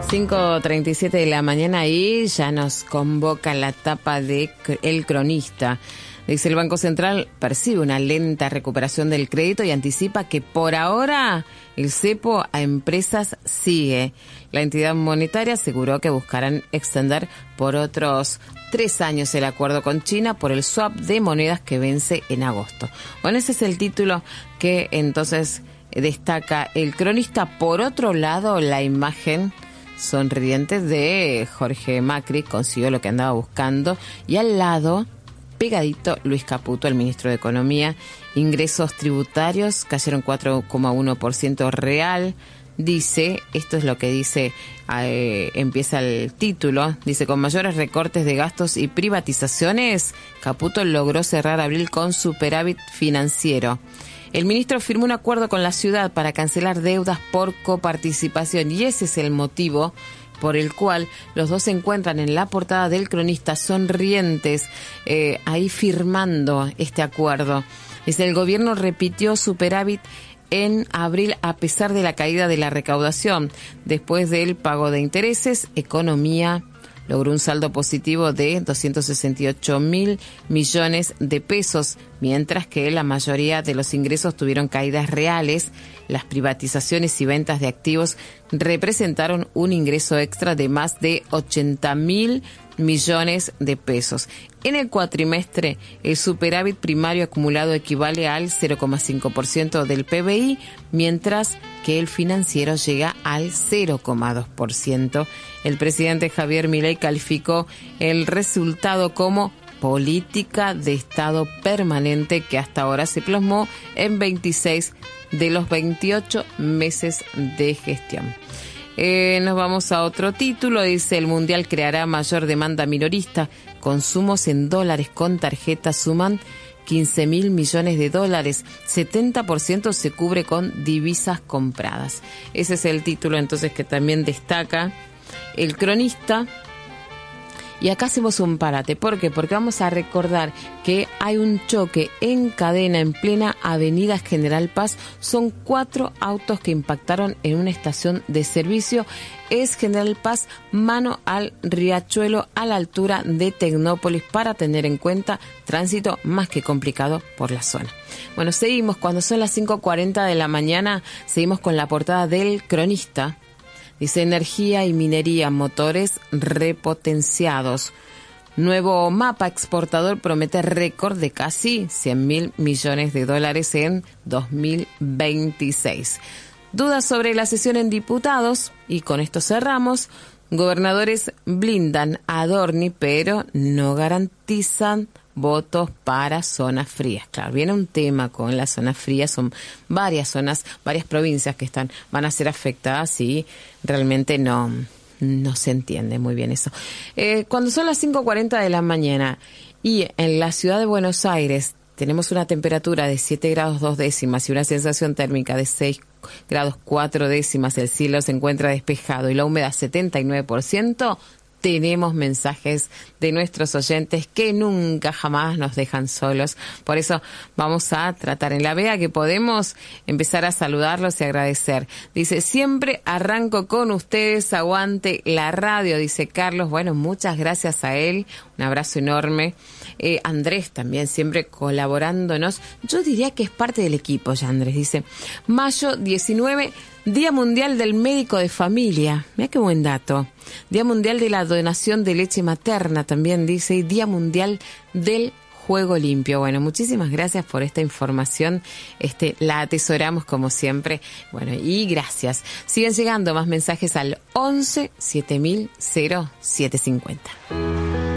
5:37 de la mañana y ya nos convoca la tapa de El Cronista. Dice, el Banco Central percibe una lenta recuperación del crédito y anticipa que por ahora el cepo a empresas sigue. La entidad monetaria aseguró que buscarán extender por otros 3 años el acuerdo con China por el swap de monedas que vence en agosto. Bueno, ese es el título que entonces destaca El Cronista. Por otro lado, la imagen sonriente de Jorge Macri consiguió lo que andaba buscando y al lado, pegadito, Luis Caputo, el ministro de Economía. Ingresos tributarios cayeron 4,1% real. Dice, esto es lo que dice, empieza el título, dice, con mayores recortes de gastos y privatizaciones, Caputo logró cerrar abril con superávit financiero. El ministro firmó un acuerdo con la ciudad para cancelar deudas por coparticipación y ese es el motivo por el cual los dos se encuentran en la portada del Cronista sonrientes, ahí firmando este acuerdo. Dice, el gobierno repitió superávit en abril a pesar de la caída de la recaudación. Después del pago de intereses, Economía logró un saldo positivo de 268.000 millones de pesos, mientras que la mayoría de los ingresos tuvieron caídas reales. Las privatizaciones y ventas de activos representaron un ingreso extra de más de 80.000 millones de pesos. En el cuatrimestre, el superávit primario acumulado equivale al 0,5% del PBI, mientras que el financiero llega al 0,2%. El presidente Javier Milei calificó el resultado como política de Estado permanente que hasta ahora se plasmó en 26 de los 28 meses de gestión. Nos vamos a otro título, dice, el Mundial creará mayor demanda minorista, consumos en dólares con tarjeta suman 15.000 millones de dólares, 70% se cubre con divisas compradas. Ese es el título entonces que también destaca El Cronista. Y acá hacemos un parate. ¿Por qué? Porque vamos a recordar que hay un choque en cadena en plena avenida General Paz. Son 4 autos que impactaron en una estación de servicio. Es General Paz, mano al Riachuelo, a la altura de Tecnópolis, para tener en cuenta tránsito más que complicado por la zona. Bueno, seguimos. Cuando son las 5:40 de la mañana, seguimos con la portada del Cronista. Dice, energía y minería, motores repotenciados. Nuevo mapa exportador promete récord de casi 100.000 millones de dólares en 2026. Dudas sobre la sesión en diputados, y con esto cerramos. Gobernadores blindan a Adorni, pero no garantizan votos para zonas frías. Claro, viene un tema con las zonas frías, son varias zonas, varias provincias que van a ser afectadas y realmente no se entiende muy bien eso. Cuando son las 5:40 de la mañana y en la ciudad de Buenos Aires tenemos una temperatura de 7 grados 2 décimas y una sensación térmica de 6 grados 4 décimas, el cielo se encuentra despejado y la humedad 79%, tenemos mensajes de nuestros oyentes que nunca jamás nos dejan solos. Por eso vamos a tratar en la vea que podemos empezar a saludarlos y agradecer. Dice, siempre arranco con ustedes, aguante la radio, dice Carlos. Bueno, muchas gracias a él, un abrazo enorme. Andrés también siempre colaborándonos. Yo diría que es parte del equipo ya, Andrés. Dice, mayo 19, Día Mundial del Médico de Familia. Mira qué buen dato. Día Mundial de la Donación de Leche Materna también dice. Y Día Mundial del Juego Limpio. Bueno, muchísimas gracias por esta información. La atesoramos como siempre. Bueno, y gracias. Siguen llegando más mensajes al 11 7000 0750.